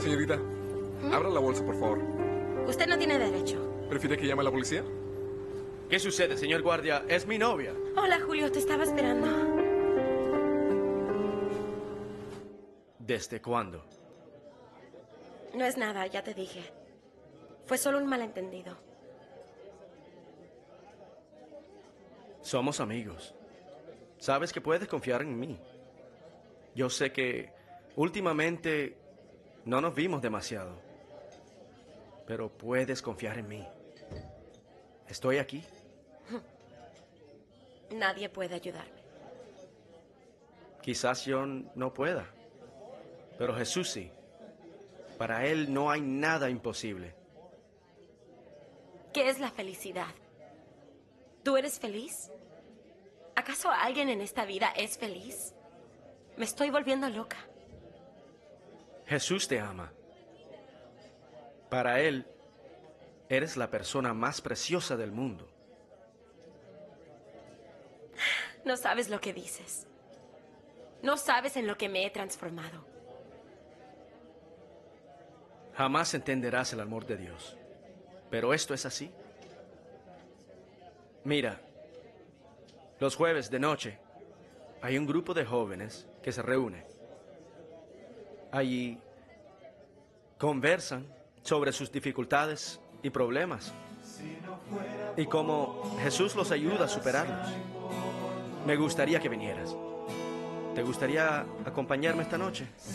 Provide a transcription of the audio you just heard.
Señorita, abra la bolsa, por favor. Usted no tiene derecho. ¿Prefiere que llame a la policía? ¿Qué sucede, señor guardia? Es mi novia. Hola, Julio, te estaba esperando. ¿Desde cuándo? No es nada, ya te dije. Fue solo un malentendido. Somos amigos. Sabes que puedes confiar en mí. Yo sé que últimamente no nos vimos demasiado, pero puedes confiar en mí. Estoy aquí. Nadie puede ayudarme. Quizás yo no pueda, pero Jesús sí. Para Él no hay nada imposible. ¿Qué es la felicidad? ¿Tú eres feliz? ¿Acaso alguien en esta vida es feliz? Me estoy volviendo loca. Jesús te ama. Para Él, eres la persona más preciosa del mundo. No sabes lo que dices. No sabes en lo que me he transformado. Jamás entenderás el amor de Dios. Pero esto es así. Mira, los jueves de noche hay un grupo de jóvenes que se reúne. Allí conversan sobre sus dificultades y problemas y cómo Jesús los ayuda a superarlos. Me gustaría que vinieras. ¿Te gustaría acompañarme esta noche?